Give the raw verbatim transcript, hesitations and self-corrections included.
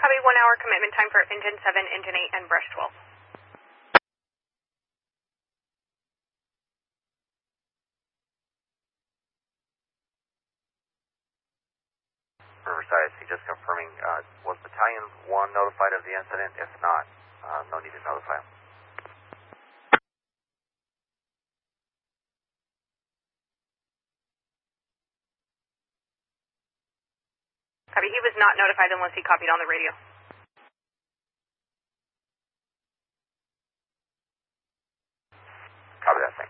Copy, one hour commitment time for engine seven, engine eight, and brush twelve. Riverside, I C just confirming, uh, was Battalion one notified of the incident? If not, uh, no need to notify them. Copy, he was not notified unless he copied on the radio. Copy that, thanks.